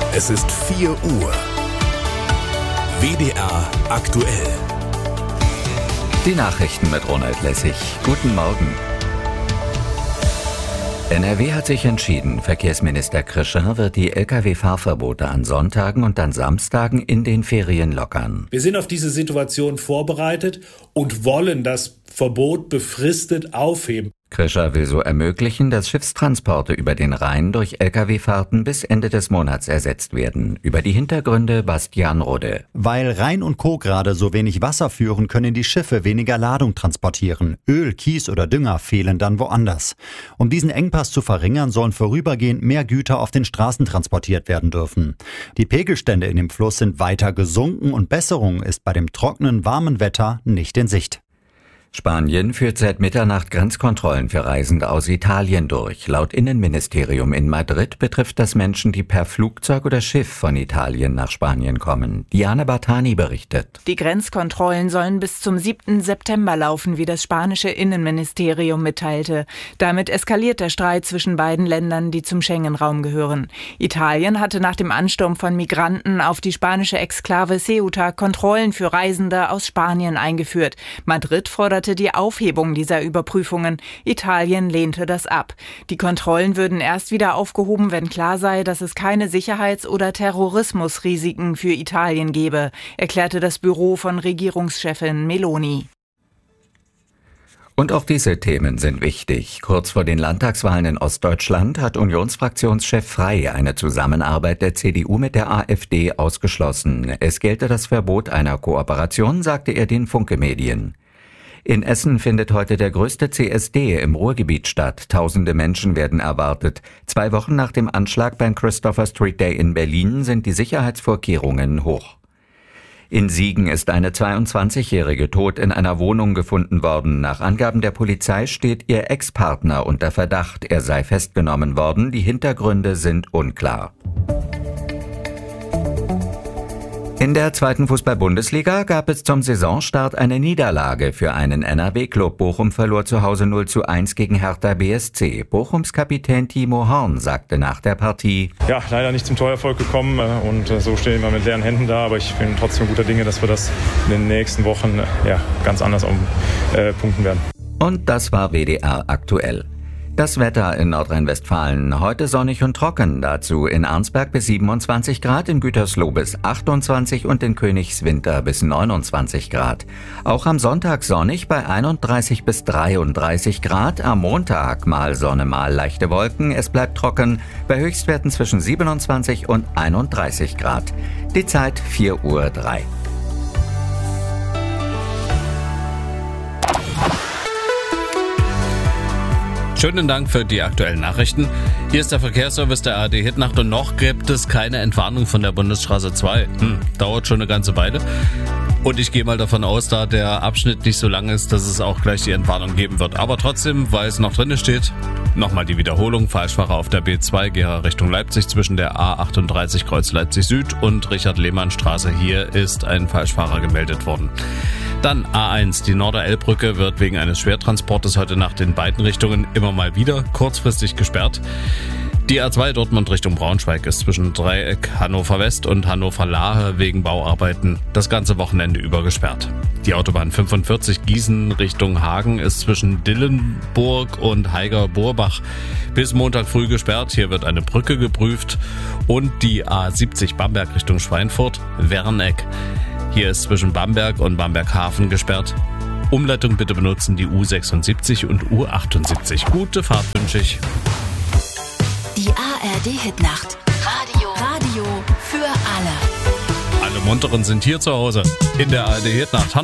Es ist 4 Uhr. WDR aktuell. Die Nachrichten mit Ronald Lessig. Guten Morgen. NRW hat sich entschieden, Verkehrsminister Krischer wird die Lkw-Fahrverbote an Sonntagen und an Samstagen in den Ferien lockern. Wir sind auf diese Situation vorbereitet und wollen das Verbot befristet aufheben. Krischer will so ermöglichen, dass Schiffstransporte über den Rhein durch Lkw-Fahrten bis Ende des Monats ersetzt werden. Über die Hintergründe Bastian Rode. Weil Rhein und Co. gerade so wenig Wasser führen, können die Schiffe weniger Ladung transportieren. Öl, Kies oder Dünger fehlen dann woanders. Um diesen Engpass zu verringern, sollen vorübergehend mehr Güter auf den Straßen transportiert werden dürfen. Die Pegelstände in dem Fluss sind weiter gesunken und Besserung ist bei dem trockenen, warmen Wetter nicht in Sicht. Spanien führt seit Mitternacht Grenzkontrollen für Reisende aus Italien durch. Laut Innenministerium in Madrid betrifft das Menschen, die per Flugzeug oder Schiff von Italien nach Spanien kommen. Diana Bartani berichtet. Die Grenzkontrollen sollen bis zum 7. September laufen, wie das spanische Innenministerium mitteilte. Damit eskaliert der Streit zwischen beiden Ländern, die zum Schengen-Raum gehören. Italien hatte nach dem Ansturm von Migranten auf die spanische Exklave Ceuta Kontrollen für Reisende aus Spanien eingeführt. Madrid fordert die Aufhebung dieser Überprüfungen. Italien lehnte das ab. Die Kontrollen würden erst wieder aufgehoben, wenn klar sei, dass es keine Sicherheits- oder Terrorismusrisiken für Italien gebe, erklärte das Büro von Regierungschefin Meloni. Und auch diese Themen sind wichtig. Kurz vor den Landtagswahlen in Ostdeutschland hat Unionsfraktionschef Frey eine Zusammenarbeit der CDU mit der AfD ausgeschlossen. Es gelte das Verbot einer Kooperation, sagte er den Funke-Medien. In Essen findet heute der größte CSD im Ruhrgebiet statt. Tausende Menschen werden erwartet. 2 Wochen nach dem Anschlag beim Christopher Street Day in Berlin sind die Sicherheitsvorkehrungen hoch. In Siegen ist eine 22-Jährige tot in einer Wohnung gefunden worden. Nach Angaben der Polizei steht ihr Ex-Partner unter Verdacht. Er sei festgenommen worden. Die Hintergründe sind unklar. In der 2. Fußball-Bundesliga gab es zum Saisonstart eine Niederlage für einen NRW-Club. Bochum verlor zu Hause 0:1 gegen Hertha BSC. Bochums Kapitän Timo Horn sagte nach der Partie: Ja, leider nicht zum Torerfolg gekommen und so stehen wir mit leeren Händen da. Aber ich bin trotzdem guter Dinge, dass wir das in den nächsten Wochen ganz anders punkten werden. Und das war WDR aktuell. Das Wetter in Nordrhein-Westfalen. Heute sonnig und trocken. Dazu in Arnsberg bis 27 Grad, in Gütersloh bis 28 und in Königswinter bis 29 Grad. Auch am Sonntag sonnig bei 31 bis 33 Grad. Am Montag mal Sonne, mal leichte Wolken. Es bleibt trocken bei Höchstwerten zwischen 27 und 31 Grad. Die Zeit 4:03 Uhr. Schönen Dank für die aktuellen Nachrichten. Hier ist der Verkehrsservice der ARD Hitnacht und noch gibt es keine Entwarnung von der Bundesstraße 2. Dauert schon eine ganze Weile. Und ich gehe mal davon aus, da der Abschnitt nicht so lang ist, dass es auch gleich die Entwarnung geben wird. Aber trotzdem, weil es noch drin steht, nochmal die Wiederholung. Falschfahrer auf der B2 Gera Richtung Leipzig zwischen der A38 Kreuz Leipzig Süd und Richard-Lehmann-Straße. Hier ist ein Falschfahrer gemeldet worden. Dann A1, die Norder-Elb-Brücke wird wegen eines Schwertransportes heute Nacht in beiden Richtungen immer mal wieder kurzfristig gesperrt. Die A2 Dortmund Richtung Braunschweig ist zwischen Dreieck Hannover West und Hannover Lahe wegen Bauarbeiten das ganze Wochenende über gesperrt. Die Autobahn 45 Gießen Richtung Hagen ist zwischen Dillenburg und Haiger-Borbach bis Montag früh gesperrt. Hier wird eine Brücke geprüft. Und die A70 Bamberg Richtung Schweinfurt, Werneck. Hier ist zwischen Bamberg und Bamberg-Hafen gesperrt. Umleitung bitte benutzen die U76 und U78. Gute Fahrt wünsche ich. Die ARD-Hitnacht. Radio für alle. Alle Munteren sind hier zu Hause in der ARD-Hitnacht.